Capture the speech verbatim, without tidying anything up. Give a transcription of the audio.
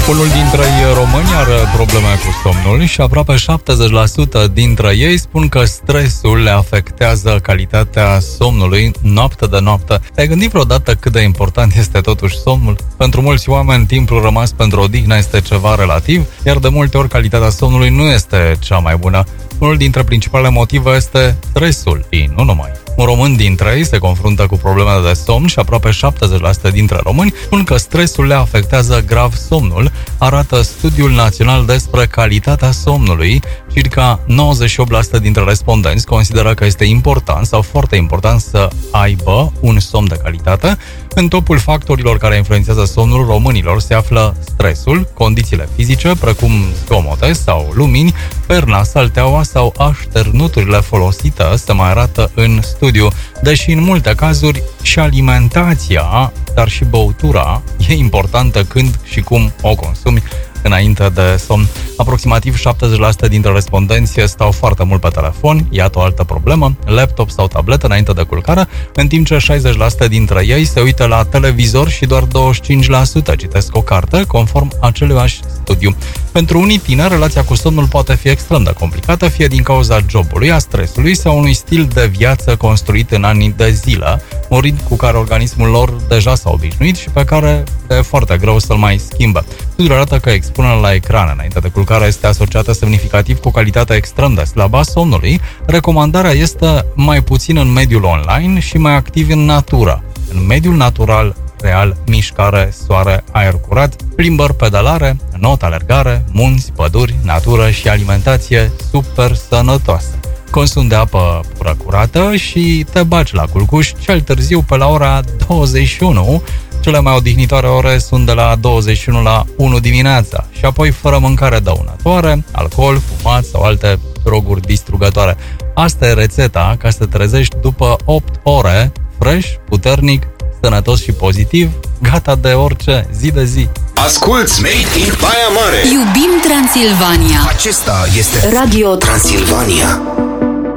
Unul dintre români are probleme cu somnul și aproape șaptezeci la sută dintre ei spun că stresul le afectează calitatea somnului noapte de noapte. Te-ai gândit vreodată cât de important este totuși somnul? Pentru mulți oameni, timpul rămas pentru odihnă este ceva relativ, iar de multe ori calitatea somnului nu este cea mai bună. Unul dintre principalele motive este stresul și nu numai. Un român dintre ei se confruntă cu probleme de somn și aproape șaptezeci la sută dintre români spun că stresul le afectează grav somnul, arată Studiul Național despre calitatea somnului. Circa nouăzeci și opt la sută dintre respondenți consideră că este important sau foarte important să aibă un somn de calitate. În topul factorilor care influențează somnul românilor se află stresul, condițiile fizice, precum zgomote sau lumini, perna, salteaua sau așternuturile folosite, se mai arată în studiu. Deși în multe cazuri și alimentația, dar și băutura e importantă când și cum o consumi înainte de somn. Aproximativ șaptezeci la sută dintre respondenți stau foarte mult pe telefon, iată o altă problemă, laptop sau tabletă înainte de culcare, în timp ce șaizeci la sută dintre ei se uită la televizor și doar douăzeci și cinci la sută citesc o carte, conform aceluiași studiu. Pentru unii tineri, relația cu somnul poate fi extrem de complicată, fie din cauza jobului, a stresului sau unui stil de viață construit în ani de zile, un ritm cu care organismul lor deja s-a obișnuit și pe care e foarte greu să-l mai schimbe. Studiul arată că expunerea la ecrane înainte de culcare este asociată semnificativ cu calitatea extrem de slabă a somnului. Recomandarea este mai puțin în mediul online și mai activ în natură. În mediul natural, real, mișcare, soare, aer curat, plimbări, pedalare, not, alergare, munți, păduri, natură și alimentație super sănătoasă. Consum de apă pură curată și te bagi la culcuș cel târziu pe la ora douăzeci și unu. Cele mai odihnitoare ore sunt de la douăzeci și unu la unu dimineața și apoi fără mâncare dăunătoare, alcool, fumat sau alte droguri distrugătoare. Asta e rețeta ca să te trezești după opt ore, fresh, puternic, sănătos și pozitiv, gata de orice, zi de zi. Asculți Made in Baia Mare. Iubim Transilvania. Acesta este Radio Transilvania.